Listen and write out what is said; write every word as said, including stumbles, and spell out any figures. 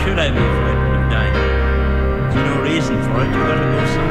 should I be frightened of dying? There's no reason for it. You've got to go